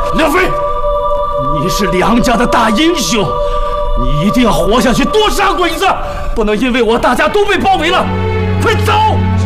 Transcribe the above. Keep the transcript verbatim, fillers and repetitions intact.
梁飞，你是梁家的大英雄，你一定要活下去，多杀鬼子，不能因为我大家都被包围了。快走！